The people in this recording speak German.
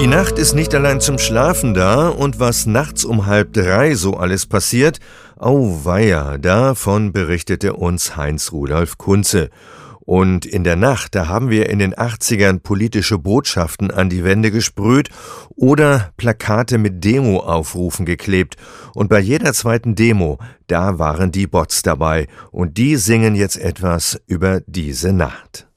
Die Nacht ist nicht allein zum Schlafen da, und was nachts um 2:30 so alles passiert, auweia, davon berichtete uns Heinz-Rudolf Kunze. Und in der Nacht, da haben wir in den 80ern politische Botschaften an die Wände gesprüht oder Plakate mit Demo-Aufrufen geklebt. Und bei jeder zweiten Demo, da waren die Bots dabei. Und die singen jetzt etwas über diese Nacht.